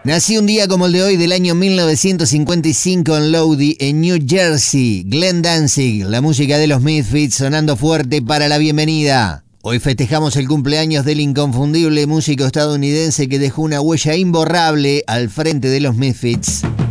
Nací un día como el de hoy del año 1955 en Lodi, en New Jersey. Glenn Danzig, la música de los Misfits sonando fuerte para la bienvenida. Hoy festejamos el cumpleaños del inconfundible músico estadounidense que dejó una huella imborrable al frente de los Misfits.